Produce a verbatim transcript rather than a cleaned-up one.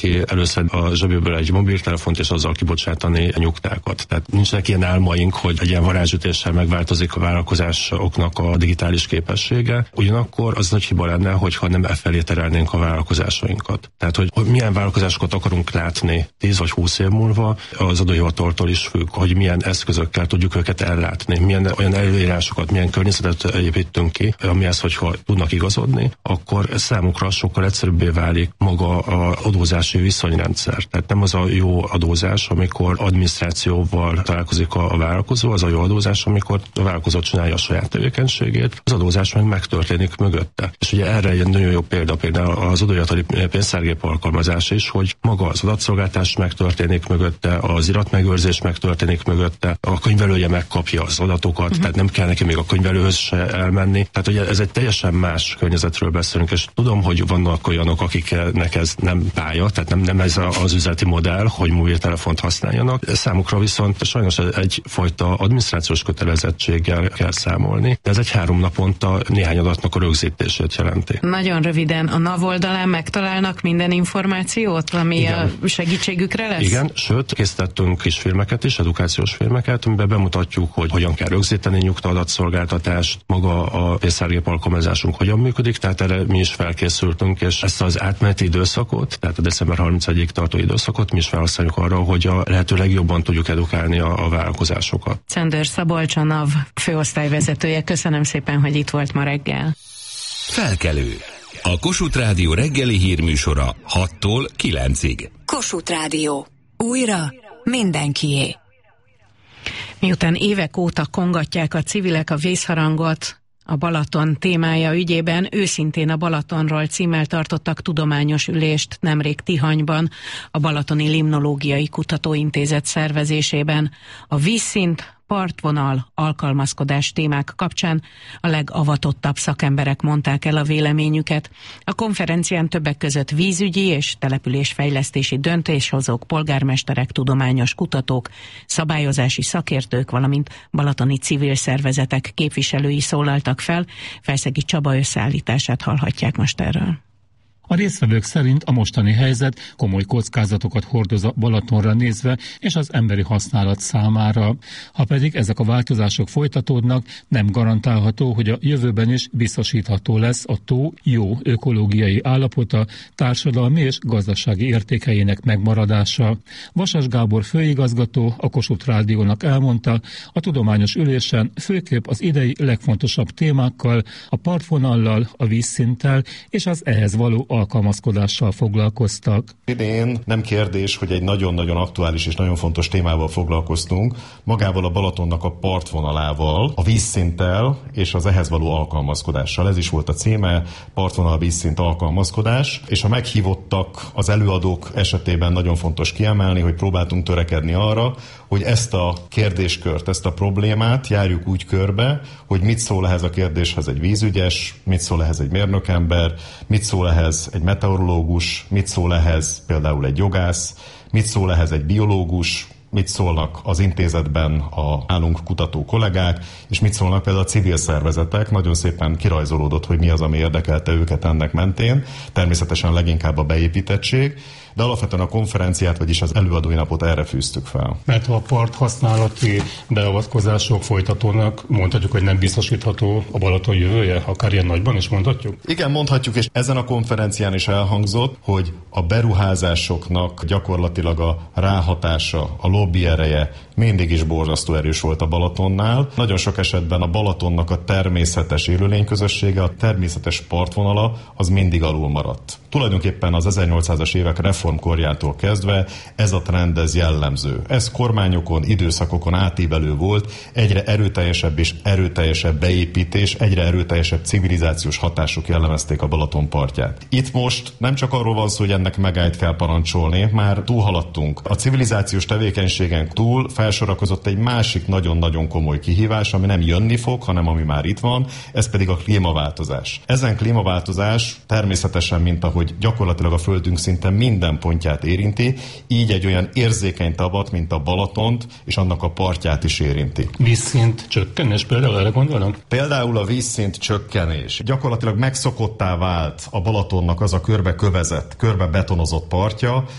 ki először a zsebéből egy mobiltelefont, és azzal kibocsátani a nyugtákat. Tehát nincsenek ilyen álmaink, hogy egy ilyen varázsütéssel megváltozik a vállalkozásoknak a digitális képessége. Ugyanakkor az nagy hiba lenne, hogyha nem e felé terelnénk a vállalkozásainkat. Tehát, hogy, hogy milyen vállalkozásokat akarunk látni tíz vagy húsz év múlva, az adóhivataltól is függ, hogy milyen eszközökkel tudjuk őket ellátni, milyen olyan előírásokat, milyen környezetet építünk ki, amihez, hogyha tudnak igazodni, akkor számukra sokkal egyszerűbbé válik maga az adózási viszonyrendszer. Tehát nem az a jó adózás, amikor adminisztrációval találkozik a, a vállalkozó, az a jó adózás, amikor a vállalkozó csinálja a saját tevékenységét, az adózás meg megtörténik mögötte. És ugye erre egy nagyon jó példa például az adóhivatali pénztárgép alkalmazás is, hogy maga az adatszolgáltás megtörténik mögötte, az iratmegőrzés megtörténik mögötte, a könyvelője megkapja az adatokat, uh-huh. tehát nem kell neki még a könyvelőhöz se elmenni. Tehát ugye ez egy teljesen más környezetről beszélünk, és tudom, hogy vannak olyanok, akiknek ez nem pálya, tehát nem, nem ez az üzleti modell, hogy mobiltelefont használjanak. Számukra viszont sajnos egyfajta adminisztrációs kötelezettséggel kell számolni, de ez egy három naponta néhány adatnak a rögzítését jelenti. Nagyon röviden, a NAV oldalán megtalálnak minden információt, ami igen. a segítségükre lesz? Igen, sőt, készítettünk kis filmeket is, edukációs filmeket, amiben bemutatjuk, hogy hogyan kell rögzíteni nyugta adatszolgáltatást, maga a pénztárgép alkalmazásunk hogyan működik, tehát erre mi is felkészültünk, és ezt az átmeneti időszakot, tehát a december harmincadikáig tartó időszakot mi is felhasználjuk arra, hogy a lehető legjobban tudjuk edukálni a, a vállalkozásokat. Czender Szabolcs, a NAV főosztályvezetője, köszönöm szépen, hogy itt volt ma reggel. Felkelő. A Kossuth Rádió reggeli hírműsora hattól kilencig. Kossuth Rádió. Újra mindenkié. Miután évek óta kongatják a civilek a vészharangot, a Balaton témája ügyében őszintén a Balatonról címmel tartottak tudományos ülést nemrég Tihanyban, a Balatoni Limnológiai Kutatóintézet szervezésében. A vízszint, partvonal, alkalmazkodás témák kapcsán a legavatottabb szakemberek mondták el a véleményüket. A konferencián többek között vízügyi és településfejlesztési döntéshozók, polgármesterek, tudományos kutatók, szabályozási szakértők, valamint balatoni civil szervezetek képviselői szólaltak fel. Felszegi Csaba összeállítását hallhatják most erről. A résztvevők szerint a mostani helyzet komoly kockázatokat hordoz a Balatonra nézve és az emberi használat számára. Ha pedig ezek a változások folytatódnak, nem garantálható, hogy a jövőben is biztosítható lesz a tó jó ökológiai állapota, társadalmi és gazdasági értékeinek megmaradása. Vasas Gábor főigazgató a Kossuth Rádiónak elmondta, a tudományos ülésen főképp az idei legfontosabb témákkal, a partvonallal, a vízszinttel és az ehhez való alkalmazkodással foglalkoztak. Idén nem kérdés, hogy egy nagyon-nagyon aktuális és nagyon fontos témával foglalkoztunk, magával a Balatonnak a partvonalával, a vízszinttel és az ehhez való alkalmazkodással. Ez is volt a címe, partvonal, vízszint, alkalmazkodás, és a meghívottak, az előadók esetében nagyon fontos kiemelni, hogy próbáltunk törekedni arra, hogy ezt a kérdéskört, ezt a problémát járjuk úgy körbe, hogy mit szól ehhez a kérdéshez egy vízügyes, mit szól ehhez egy mérnökember, mit szól ehhez egy meteorológus, mit szól ehhez például egy jogász, mit szól ehhez egy biológus, mit szólnak az intézetben a nálunk kutató kollégák, és mit szólnak például a civil szervezetek. Nagyon szépen kirajzolódott, hogy mi az, ami érdekelte őket ennek mentén. Természetesen leginkább a beépítettség, de alapvetően a konferenciát, vagyis az előadói napot erre fűztük fel. Mert ha a part használati beavatkozások folytatódnak, mondhatjuk, hogy nem biztosítható a Balaton jövője, akár ilyen nagyban is mondhatjuk? Igen, mondhatjuk, és ezen a konferencián is elhangzott, hogy a beruházásoknak gyakorlatilag a ráhatása, a lobby ereje mindig is borzasztó erős volt a Balatonnál. Nagyon sok esetben a Balatonnak a természetes élőlényközössége, a természetes partvonala az mindig alul maradt. Tulajdonképpen az ezernyolcszázas évek reformkorjától kezdve ez a trend ez jellemző. Ez kormányokon, időszakokon átívelő volt, egyre erőteljesebb és erőteljesebb beépítés, egyre erőteljesebb civilizációs hatások jellemezték a Balaton partját. Itt most nem csak arról van szó, hogy ennek megállt kell parancsolni, már túlhaladtunk. A civilizációs tevékenységen túl felsorakozott egy másik nagyon-nagyon komoly kihívás, ami nem jönni fog, hanem ami már itt van, ez pedig a klímaváltozás. Ezen klímaváltozás természetesen, mint ahogy gyakorlatilag a Földünk szinte minden pontját érinti, így egy olyan érzékeny tavat, mint a Balatont, és annak a partját is érinti. Vízszint csökkenés például, erre gondolnak? Például a vízszint csökkenés. Gyakorlatilag megszokottá vált a Balatonnak az a körbe kövezett, körbe betonozott partja,